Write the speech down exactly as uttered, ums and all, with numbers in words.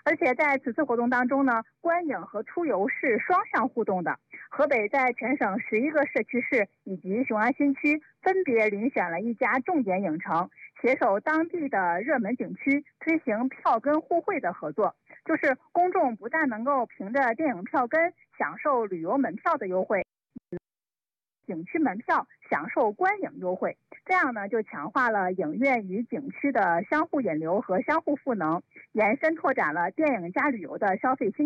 而且在此次活动当中呢，观影和出游是双向互动的。河北在全省十一个社区市以及雄安新区分别遴选了一家重点影城，携手当地的热门景区，推行票根互惠的合作。就是公众不但能够凭着电影票根享受旅游门票的优惠，景区门票享受观影优惠，这样呢就强化了影院与景区的相互引流和相互赋能，延伸拓展了电影加旅游的消费新